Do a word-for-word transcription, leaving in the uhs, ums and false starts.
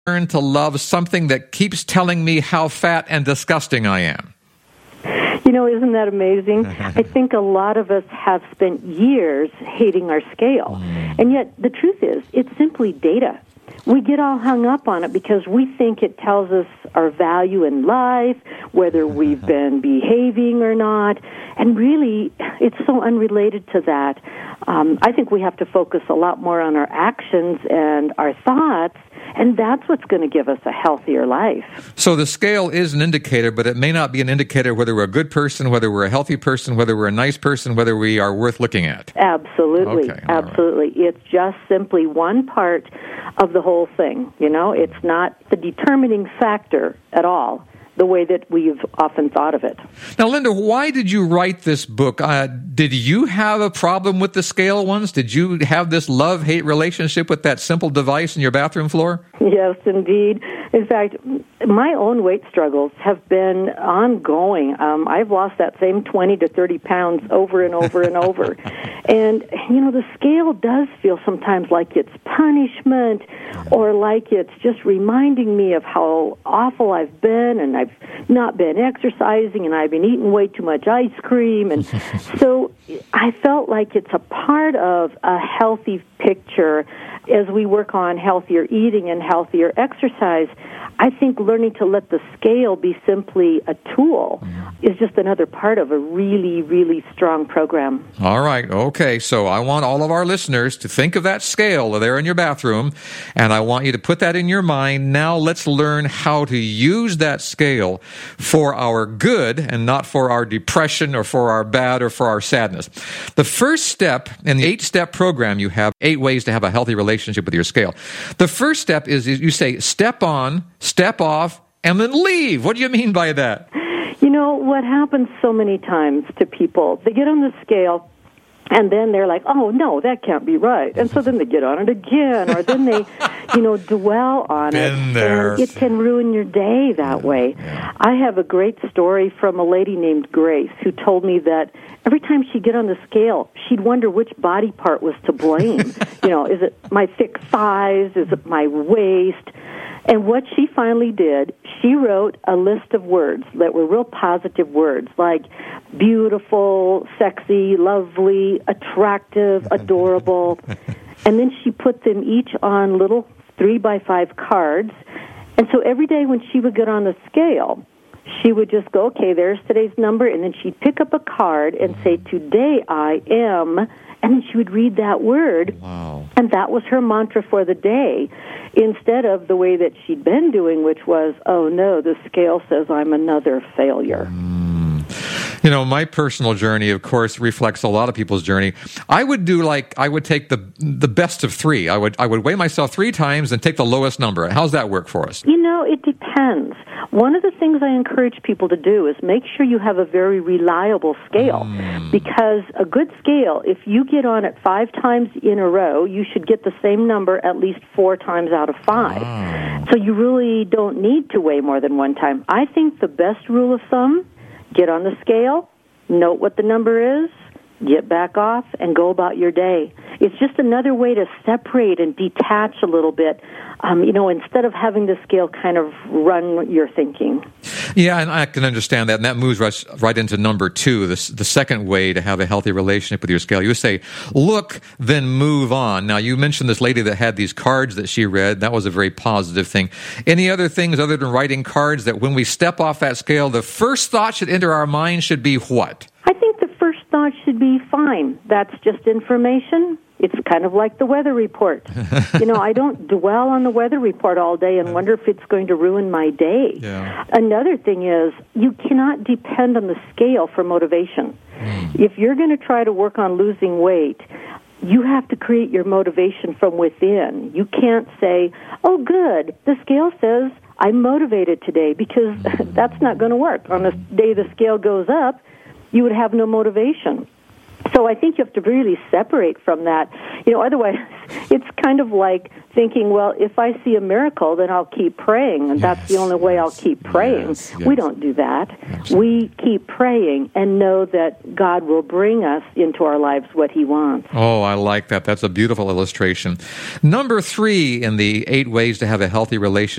learn to love something that keeps telling me how fat and disgusting I am? You know, isn't that amazing? I think a lot of us have spent years hating our scale. Mm. And yet, the truth is, it's simply data. We get all hung up on it because we think it tells us our value in life, whether we've been behaving or not. And really, it's so unrelated to that. Um, I think we have to focus a lot more on our actions and our thoughts, and that's what's going to give us a healthier life. So the scale is an indicator, but it may not be an indicator whether we're a good person, whether we're a healthy person, whether we're a nice person, whether we are worth looking at. Absolutely. Okay, absolutely. Right. It's just simply one part of the whole thing. You know, it's not the determining factor at all, the way that we've often thought of it. Now, Linda, why did you write this book? Uh, did you have a problem with the scale once? Did you have this love-hate relationship with that simple device in your bathroom floor? Yes, indeed. In fact, my own weight struggles have been ongoing. Um, I've lost that same twenty to thirty pounds over and over and over. And, you know, the scale does feel sometimes like it's punishment or like it's just reminding me of how awful I've been, and I've not been exercising, and I've been eating way too much ice cream. And so I felt like it's a part of a healthy picture as we work on healthier eating and healthier exercise. I think learning to let the scale be simply a tool is just another part of a really, really strong program. All right. Okay. So I want all of our listeners to think of that scale there in your bathroom, and I want you to put that in your mind. Now let's learn how to use that scale for our good and not for our depression or for our bad or for our sadness. The first step in the eight-step program, you have eight ways to have a healthy relationship with your scale. The first step is you say step on, step off, and then leave. What do you mean by that? You know, what happens so many times to people, they get on the scale, and then they're like, oh, no, that can't be right. And so then they get on it again, or then they, you know, dwell on Been it. there. And it can ruin your day that way. Yeah. I have a great story from a lady named Grace who told me that every time she'd get on the scale, she'd wonder which body part was to blame. You know, is it my thick thighs? Is it my waist? And what she finally did, she wrote a list of words that were real positive words, like beautiful, sexy, lovely, attractive, adorable. And then she put them each on little three by five cards. And so every day when she would get on the scale, she would just go, okay, there's today's number, and then she'd pick up a card and say, today I am, and then she would read that word. Wow. And that was her mantra for the day, instead of the way that she'd been doing, which was, oh, no, the scale says I'm another failure. Mm. You know, my personal journey, of course, reflects a lot of people's journey. I would do like, I would take the the best of three. I would I would weigh myself three times and take the lowest number. How's that work for us? You know, it depends. One of the things I encourage people to do is make sure you have a very reliable scale, mm. because a good scale, if you get on it five times in a row, you should get the same number at least four times out of five. Oh. So you really don't need to weigh more than one time. I think the best rule of thumb, get on the scale, note what the number is, get back off, and go about your day. It's just another way to separate and detach a little bit, um, you know, instead of having the scale kind of run your thinking. Yeah, and I can understand that, and that moves right, right into number two, the, the second way to have a healthy relationship with your scale. You say, look, then move on. Now, you mentioned this lady that had these cards that she read. That was a very positive thing. Any other things other than writing cards that when we step off that scale, the first thought should enter our mind should be what? I think the first thought should be fine. That's just information. It's kind of like the weather report. You know, I don't dwell on the weather report all day and wonder if it's going to ruin my day. Yeah. Another thing is, you cannot depend on the scale for motivation. Mm. If you're going to try to work on losing weight, you have to create your motivation from within. You can't say, oh, good, the scale says I'm motivated today, because that's not going to work. On the day the scale goes up, you would have no motivation. So I think you have to really separate from that. You know, otherwise, it's kind of like thinking, well, if I see a miracle, then I'll keep praying, and yes, that's the only way yes, I'll keep praying. Yes, yes. We don't do that. Absolutely. We keep praying and know that God will bring us into our lives what He wants. Oh, I like that. That's a beautiful illustration. Number three in the eight ways to have a healthy relationship